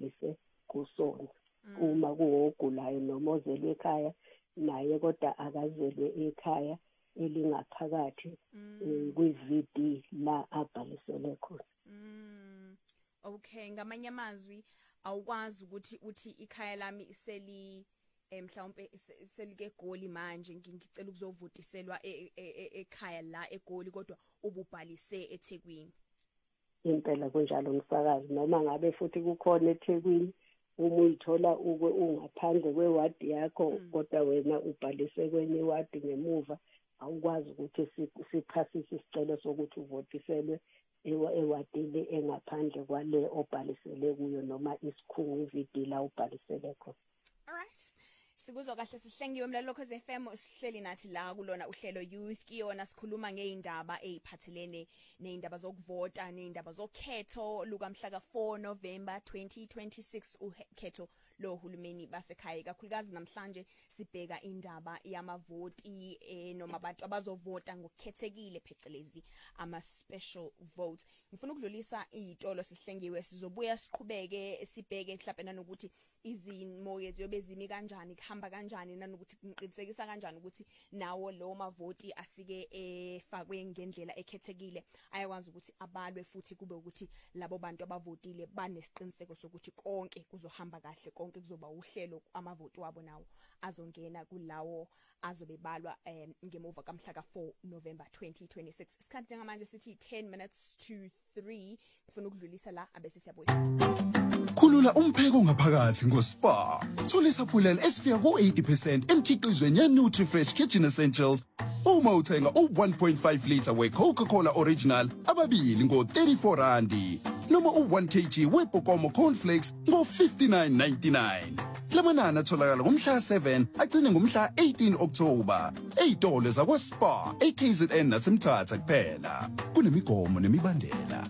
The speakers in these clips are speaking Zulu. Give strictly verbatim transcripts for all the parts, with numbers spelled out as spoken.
abhalise kusona. Uma kuwogulayo noma ozelwe ekhaya naye kodwa akazelwe ekhaya elingaphakathi kwi-V D la abhalisele khona. Mm. Okay, ngamanye amazwi awukwazi ukuthi uthi ikhaya lami seli mhlawumbe selike eGoli manje ngicela ukuzovotiselwa ekhaya la eGoli kodwa ububhalise eThekwini. Impela kunjalo msakazi, noma ngabe futhi kukhona eThekwini uma uyithola ukwe ungaphandle kwewadi yakho kodwa wena ubhalise kwenye wadi ngemuva, awukwazi ukuthi siphasise isicelo sokuthi uvotiselwe ewadini engaphandle kwale obhalisele kuyo noma isikhungo i-V D la ubhalisele khona. Alright. Sikuzwa kahle sihlengiwe mlalelo Ukhozi F M sihleli nathi la kulona uhlelo Youth Kiyona sikhuluma ngeindaba eziphathelene neindaba zokuvota neindaba zokhetho luka mhla ka four November twenty twenty-six ukhetho lo hulumeni basekhaya kakhulukazi namhlanje sibheka indaba yamavoti eh noma abantu abazovota ngokukhethekile phecelezi ama special votes. Ngifuna ukudlulisa izitolo sihlengiwe sizobuya siqhubeke sibheke mhlawumbe nanokuthi izimo yeziyobe zimi kanjani kuhamba kanjani nanokuthi ngiqinisekisa kanjani ukuthi nawo lo mavoti asike efakwe ngendlela ekhethekile ayakwazi ukuthi abalwe futhi kube ukuthi labo bantu abavotile banesiqiniseko sokuthi konke kuzohamba kahle konke kuzoba uhlelo amavoti wabo nawo azongena kulawo azobebalwa ngemuva kamhla ka four November twenty twenty-six. Isikhathi njengamanje sithi ten minutes to three. Ngifuna ukudlulisa la abese siyabuya. Khulula umpheko ngaphakathi ngoSpa. Thola isaphulelo esifika ku eighty percent emkhiqizweni yeNutriFresh Kitchen Essentials. Uma uthenga u one point five litre we-Coca-Cola Original ababili ngo thirty-four randi noma u one kilogram we-Bokomo Cornflakes ngo fifty-nine ninety-nine. Lamanani atholakala ngomhla seven agcine ngomhla eighteen October. Eyitolo zakwaSpa, e K Z N naseMthatha kuphela. Kunemigomo nemibandela.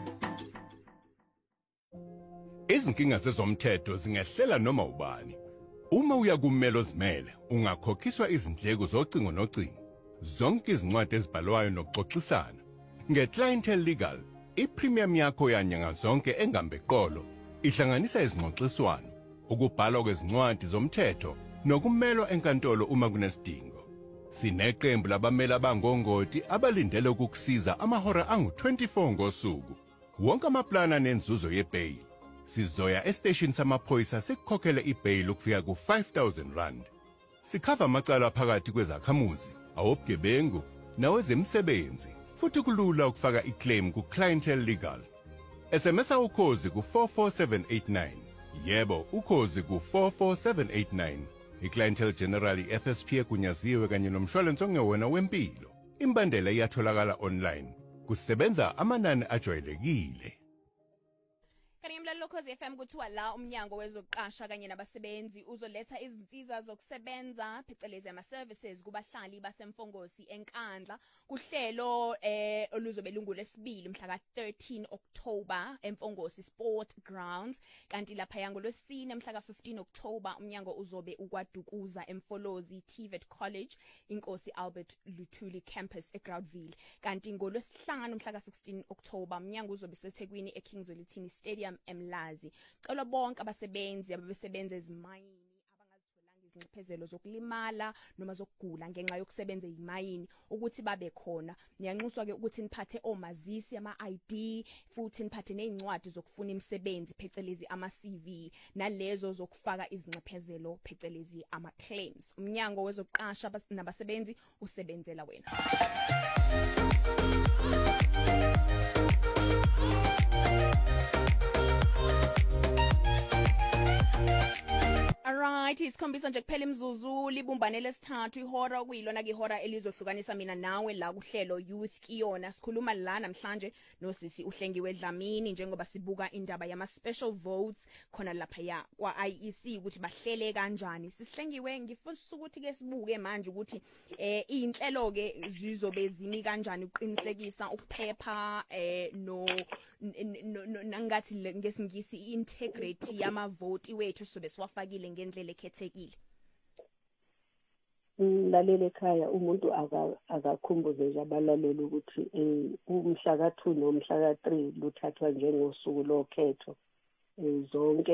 Izinkinga zezomthetho zingehlela noma ubani. Uma uya kummelo zimele, ungakhokhiswa izindleko zocingo nocingo. Zonke izincwadi ezibhalwayo nokuxoxisana. Nge-Clientele Legal, i-premium yakho yanyanga zonke engambe qolo ihlanganisa izingxoxiswano, ukubhalwa kwezincwadi zomthetho nokumelwa enkantolo uma kunesidingo. Sineqembu labameli abangongoti abalindele ukukusiza amahora angu twenty-four ngosuku. Wonke amaplana nenzuzo yebail. Sizoya estation samaphoyisa sikukhokhele ibail ukufika ku five thousand rand. Sikhava amacala phakathi kwezakhamuzi, awobugebengu nawezemisebenzi. Futhi kulula ukufaka iclaim ku Clientele Legal. S M S ukhozi ku four four seven eight nine. Yebo, ukhozi ku four four seven eight nine. IClientele General F S P kunyaziwe kanye nomshwalense ongewona wempilo. Imbandela iyatholakala online. Kusebenza amanani ajwayelekile. Kanimlalelo Ukhozi F M kuthiwa la umnyango wezokuqasha kanye nabasebenzi uzoletha izinsiza zokusebenza phecelezi ama services kubahlali basemfongosi enkandla kuhlelo eh oluzobe lungolesibili mhla ka thirteen October emfongosi Sport Grounds kanti lapha yango losine mhla ka fifteen October umnyango uzobe ukwadukuza emfolozi T V E T College inkosi Albert Luthuli campus eGroundville kanti ngolosihlanu mhla ka sixteen October umnyango uzobe seThekwini eKingswell Stadium eMlazi. Cela bonke abasebenzi ababesebenza ezimayini abangazitholanga izinxephezelo zokulimala noma zokugula ngenxa yokusebenza ezimayini ukuthi babe khona. Niyanxuswa ke ukuthi niphathe omazisi ama I D futhi niphathe nezincwadi zokufuna imisebenzi phecelezi ama C V nalezo zokufaka izinxephezelo phecelezi ama claims. Umnyango wezokuqasha nabasebenzi usebenzela wena. Alright, isikhombisa nje kuphela imzuzu libumbane lesithathu ihora kuyilona ke ihora elizohlukanisa mina nawe la kuhlelo Youth Kiyona. Sikhuluma la namhlanje nosisi uHlengiwe Dlamini njengoba sibuka indaba yama special votes khona lapha ya kwa I E C ukuthi bahlele kanjani. Sisihlengiwe ngifuna ukuthi ke sibuke manje ukuthi eh inhlelo ke zizobe zimi kanjani uqinisekisa ukuphepha eh no nangathi ngesingisi integrity yama vote wethu sobe siwafakile ngendlela ekhethekile. Lalele ekhaya umuntu akakhumbuze nje abalaleli ukuthi umhla ka two nomhla ka three luthathwa njengosuku lokhetho zonke